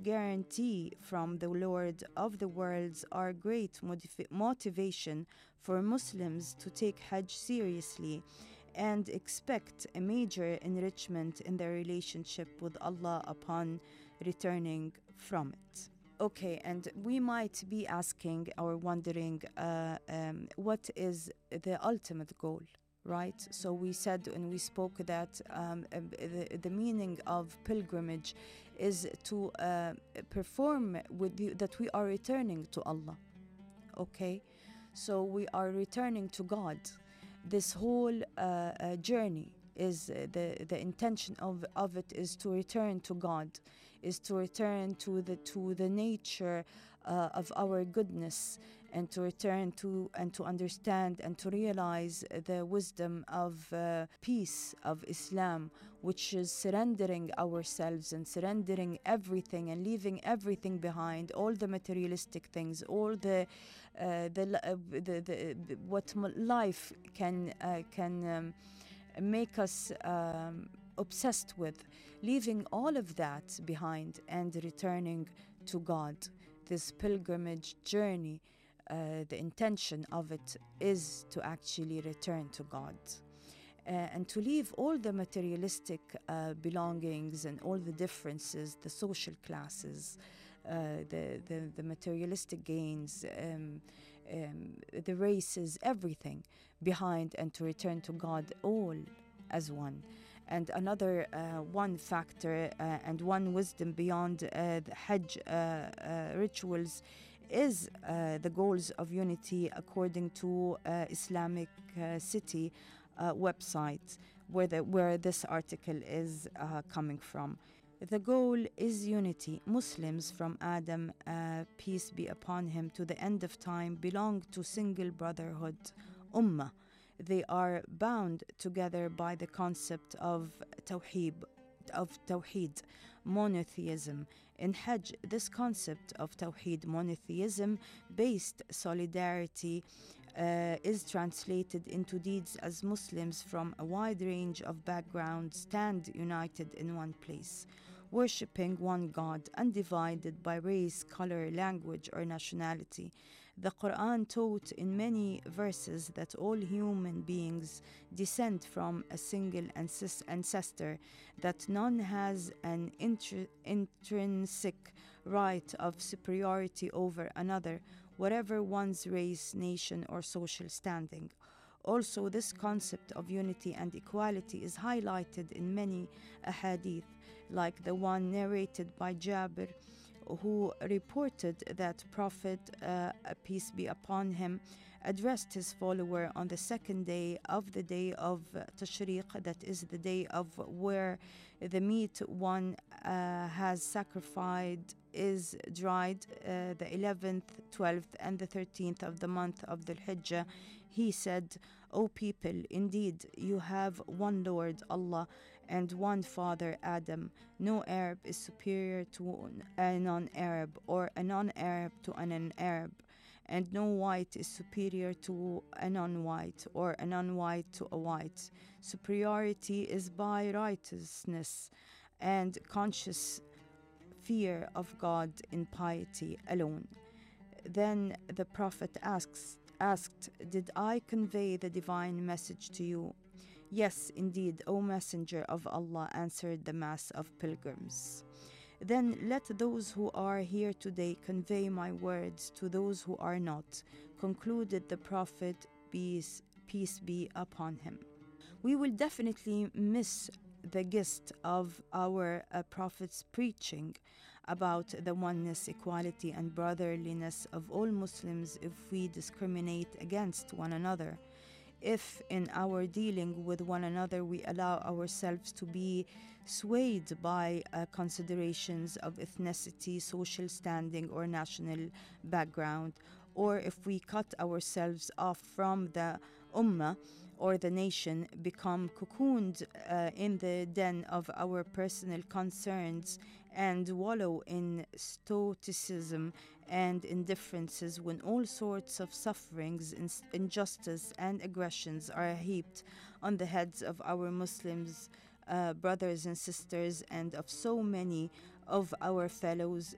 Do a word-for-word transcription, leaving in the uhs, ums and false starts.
guarantee from the Lord of the worlds are great motiv- motivation for Muslims to take Hajj seriously and expect a major enrichment in their relationship with Allah upon returning from it. Okay, and we might be asking or wondering uh, um, what is the ultimate goal, right? So we said and we spoke that um, the, the meaning of pilgrimage is to uh, perform with the, that we are returning to Allah, okay? So we are returning to God. This whole uh, uh, journey is uh, the the intention of, of it is to return to God, is to return to the to the nature uh, of our goodness, and to return to and to understand and to realize the wisdom of uh, peace of Islam, which is surrendering ourselves and surrendering everything and leaving everything behind, all the materialistic things, all the uh, the, uh, the the what life can uh, can. Um, make us um, obsessed with, leaving all of that behind and returning to God. This pilgrimage journey, uh, the intention of it is to actually return to God. Uh, and to leave all the materialistic uh, belongings and all the differences, the social classes, uh, the, the, the materialistic gains, um, um, the races, everything behind, and to return to God all as one. And another uh, one factor uh, and one wisdom beyond uh, the Hajj uh, uh, rituals is uh, the goals of unity according to uh, Islamic uh, City uh, website where, the, where this article is uh, coming from. The goal is unity. Muslims from Adam, uh, peace be upon him, to the end of time belong to single brotherhood, Ummah. They are bound together by the concept of Tawheed, of Tawheed, monotheism. In Hajj, this concept of Tawheed, monotheism based solidarity uh, is translated into deeds as Muslims from a wide range of backgrounds stand united in one place, worshipping one God, undivided by race, color, language, or nationality. The Quran taught in many verses that all human beings descend from a single ancestor, that none has an intr- intrinsic right of superiority over another, whatever one's race, nation, or social standing. Also, this concept of unity and equality is highlighted in many ahadith, like the one narrated by Jabir, who reported that Prophet, uh, peace be upon him, addressed his follower on the second day of the day of Tashriq, that is the day of where the meat one uh, has sacrificed is dried, uh, the eleventh, twelfth, and the thirteenth of the month of the Hijjah. He said, O people, indeed you have one Lord, Allah, and one Father, Adam. No Arab is superior to a non-Arab, or a non-Arab to an Arab, and no white is superior to a non-white, or a non-white to a white. Superiority is by righteousness and conscious fear of God in piety alone. Then the Prophet asks, asked, Did I convey the divine message to you? Yes, indeed, O Messenger of Allah, answered the mass of pilgrims. Then let those who are here today convey my words to those who are not, concluded the Prophet, peace, peace be upon him. We will definitely miss the gist of our uh, Prophet's preaching about the oneness, equality, and brotherliness of all Muslims if we discriminate against one another. If in our dealing with one another we allow ourselves to be swayed by uh, considerations of ethnicity, social standing, or national background, or if we cut ourselves off from the ummah or the nation, become cocooned uh, in the den of our personal concerns, and wallow in stoicism and indifferences when all sorts of sufferings, injustice, and aggressions are heaped on the heads of our Muslims, uh, brothers and sisters, and of so many of our fellows